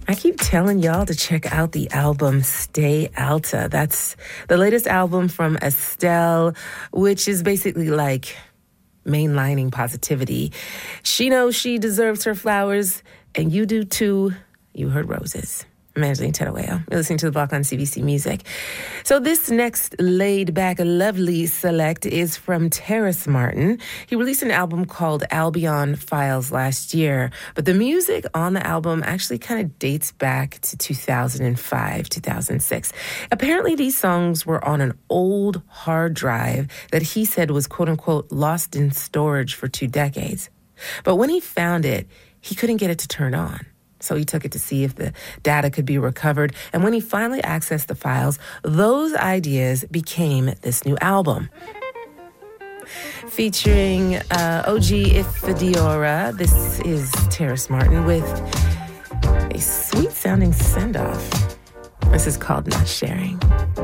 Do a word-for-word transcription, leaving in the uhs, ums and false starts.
I keep telling y'all to check out the album Stay Alta. That's the latest album from Estelle, which is basically like mainlining positivity. She knows she deserves her flowers, and you do too. You heard roses. I'm Angeline Terueo. You're listening to The Block on C B C Music. So this next laid-back, lovely select is from Terrace Martin. He released an album called Albion Files last year, but the music on the album actually kind of dates back to two thousand five, two thousand six. Apparently, these songs were on an old hard drive that he said was, quote-unquote, lost in storage for two decades. But when he found it, he couldn't get it to turn on. So he took it to see if the data could be recovered. And when he finally accessed the files, those ideas became this new album. Featuring uh, O G Ifediora, this is Terrace Martin with a sweet-sounding send-off. This is called Not Sharing.